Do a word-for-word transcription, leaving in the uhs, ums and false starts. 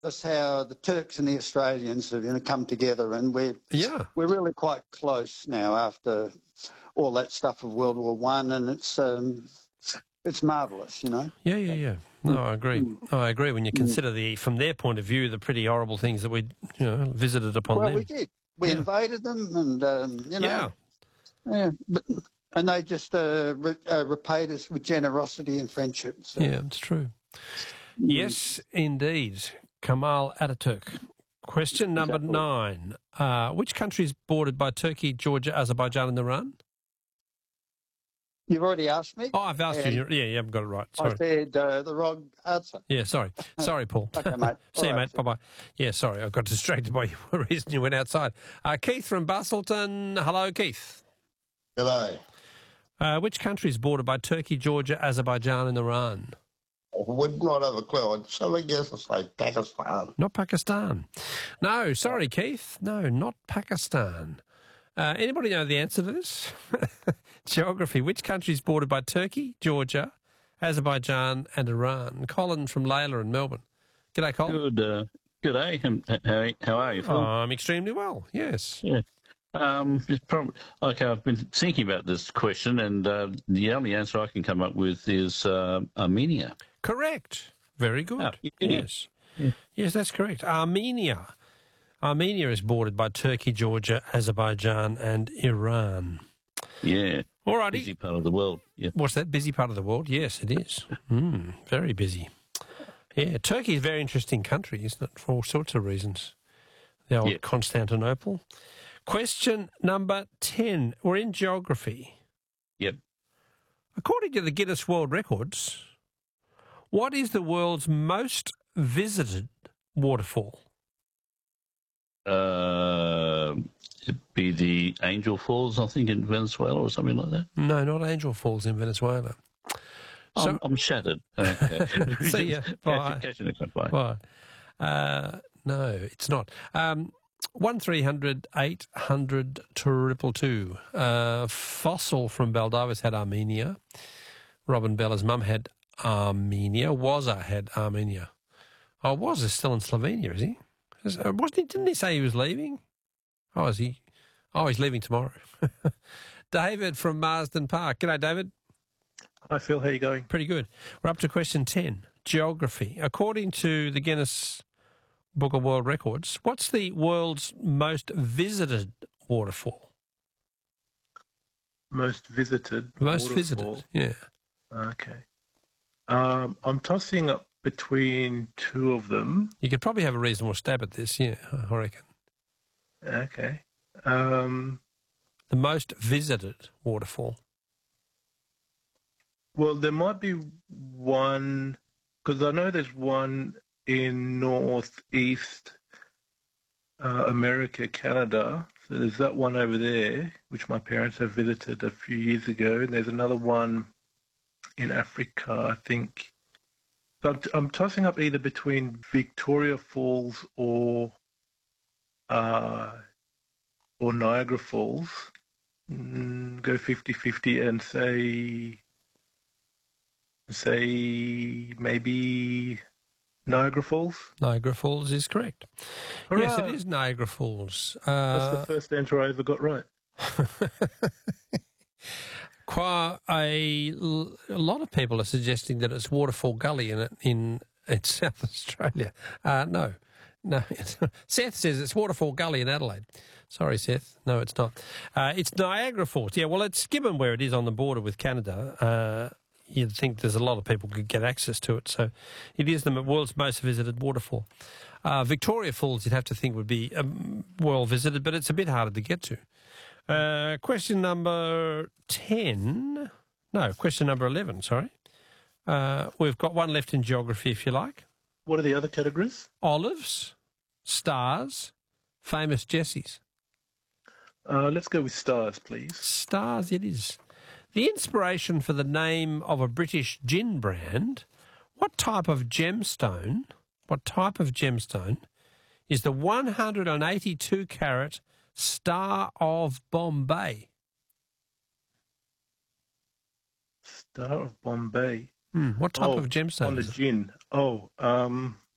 marvellous how the Turks and the Australians have, you know, come together, and we're Yeah. we're really quite close now after all that stuff of World War One, and it's um, it's marvellous, you know. Yeah, yeah, yeah. No, I agree. Mm. No, I agree. When you Mm. consider the, from their point of view, the pretty horrible things that we, you know, visited upon Well, them. we did. We Yeah. invaded them, and um, you know, Yeah. yeah, but, and they just uh, re- uh, repaid us with generosity and friendship. So. Yeah, it's true. Mm. Yes, indeed. Kamal Ataturk. Question number Exactly. nine. Uh, which country is bordered by Turkey, Georgia, Azerbaijan and Iran? You've already asked me. Oh, I've asked and you. Yeah, you haven't got it right. Sorry. I said uh, the wrong answer. Yeah, sorry. Sorry, Paul. Okay, mate. See you, All right. mate. Bye-bye. Yeah, sorry. I got distracted by the reason you went outside. Uh, Keith from Bustleton. Hello, Keith. G'day. Uh, which country is bordered by Turkey, Georgia, Azerbaijan and Iran? I would not have a clue. I'd so I guess I'll say Pakistan. Not Pakistan. No, sorry, Keith. No, not Pakistan. Uh, anybody know the answer to this? Geography. Which country is bordered by Turkey, Georgia, Azerbaijan and Iran? Colin from Layla in Melbourne. G'day, Colin. Good, uh, good day. Um, How, how are you, Phil? Oh, I'm extremely well, yes. Yeah. Um, it's probably, okay, I've been thinking about this question, and uh, the only answer I can come up with is uh, Armenia. Correct. Very good. Oh, yeah. Yes. Yeah. Yes, that's correct. Armenia. Armenia is bordered by Turkey, Georgia, Azerbaijan and Iran. Yeah. All righty. Busy part of the world. Yeah. What's that? Busy part of the world? Yes, it is. Mm, very busy. Yeah, Turkey is a very interesting country, isn't it, for all sorts of reasons. The old Yeah. Constantinople. Question number ten. We're in geography. Yep. According to the Guinness World Records, what is the world's most visited waterfall? Uh, it'd be the Angel Falls, I think, in Venezuela or something like that. No, not Angel Falls in Venezuela. So, I'm, I'm shattered. Okay. See ya. Bye. Catch you next one. Bye. Bye. Uh, no, it's not. Um, one three hundred eight hundred triple two. Uh, Fossil from Baldavis had Armenia. Robin Bella's mum had Armenia. Wazza had Armenia. Oh, Wazza's still in Slovenia, is he? Is, uh, wasn't he? Didn't he say he was leaving? Oh, is he? Oh, he's leaving tomorrow. David from Marsden Park. G'day, David. Hi, Phil. How are you going? Pretty good. We're up to question ten. Geography. According to the Guinness Book of World Records, what's the world's most visited waterfall? Most visited. Most waterfall. visited, yeah. Okay. Um, I'm tossing up between two of them. You could probably have a reasonable stab at this, yeah, I reckon. Okay. Um, The most visited waterfall. well, there might be one, because I know there's one in northeast uh, America, Canada. So there's that one over there, which my parents have visited a few years ago. And there's another one in Africa, I think. So I'm, I'm tossing up either between Victoria Falls or uh, or Niagara Falls. Mm, go fifty-fifty and say say maybe Niagara Falls. Niagara Falls is correct. Hurrah! Yes, it is Niagara Falls. That's Uh, the first answer I ever got right. Quite a, a lot of people are suggesting that it's Waterfall Gully in in, in South Australia. Uh, no, no. It's, Seth says it's Waterfall Gully in Adelaide. Sorry, Seth. No, it's not. Uh, it's Niagara Falls. Yeah, well, it's given where it is on the border with Canada. Uh, you'd think there's a lot of people could get access to it. So it is the world's most visited waterfall. Uh, Victoria Falls, you'd have to think, would be um, well visited, but it's a bit harder to get to. Uh, question number ten. No, question number eleven, sorry. Uh, we've got one left in geography, if you like. What are the other categories? Olives, stars, famous Jessies. Uh, let's go with stars, please. Stars it is. The inspiration for the name of a British gin brand, what type of gemstone, what type of gemstone is the one hundred eighty-two carat Star of Bombay? Star of Bombay. Hmm, what type oh, of gemstone on the is it? gin. Oh, um,